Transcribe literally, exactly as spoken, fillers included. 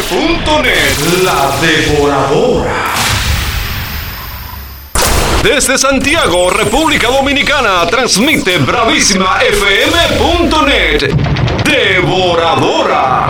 punto net. La Devoradora. Desde Santiago, República Dominicana, transmite bravísima f m punto net. Devoradora.